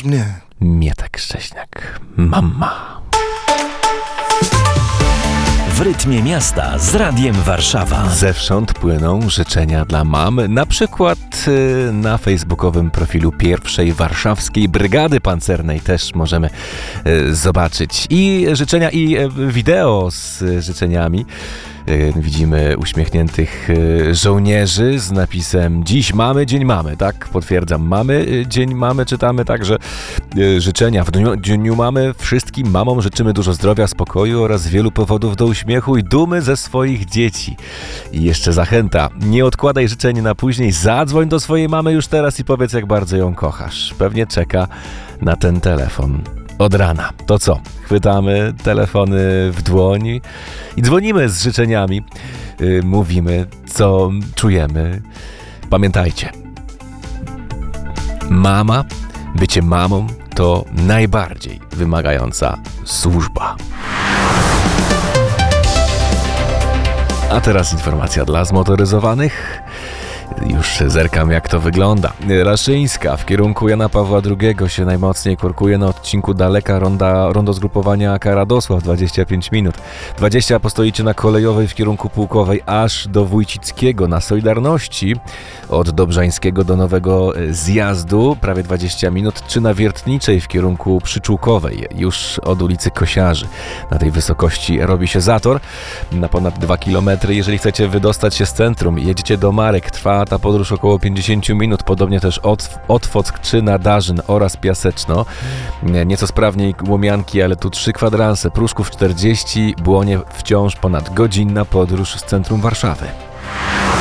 masz mnie. Mietek Szcześniak. Mama. W rytmie miasta z Radiem Warszawa. Zewsząd płyną życzenia dla mam, na przykład na facebookowym profilu pierwszej Warszawskiej Brygady Pancernej też możemy zobaczyć i życzenia, i wideo z życzeniami. Widzimy uśmiechniętych żołnierzy z napisem dziś mamy, dzień mamy, tak? Potwierdzam, mamy, dzień mamy, czytamy także życzenia. W dniu mamy wszystkim mamom życzymy dużo zdrowia, spokoju oraz wielu powodów do uśmiechu i dumy ze swoich dzieci. I jeszcze zachęta, nie odkładaj życzeń na później, zadzwoń do swojej mamy już teraz i powiedz, jak bardzo ją kochasz. Pewnie czeka na ten telefon od rana. To co? Chwytamy telefony w dłoń i dzwonimy z życzeniami. Mówimy, co czujemy. Pamiętajcie, mama, bycie mamą to najbardziej wymagająca służba. A teraz informacja dla zmotoryzowanych. Już zerkam, jak to wygląda. Raszyńska w kierunku Jana Pawła II się najmocniej korkuje na odcinku daleka rondo zgrupowania AK-Radosław 25 minut. 20 postoicie na kolejowej w kierunku Pułkowej aż do Wójcickiego. Na Solidarności od Dobrzańskiego do Nowego Zjazdu prawie 20 minut, czy na Wiertniczej w kierunku Przyczółkowej już od ulicy Kosiarzy. Na tej wysokości robi się zator na ponad 2 km. Jeżeli chcecie wydostać się z centrum, jedziecie do Marek, trwa ta podróż około 50 minut, podobnie też od Fock czy Nadarzyn oraz Piaseczno. Nieco sprawniej Łomianki, ale tu 3 kwadranse, Pruszków 40, Błonie wciąż ponad godzinna podróż z centrum Warszawy.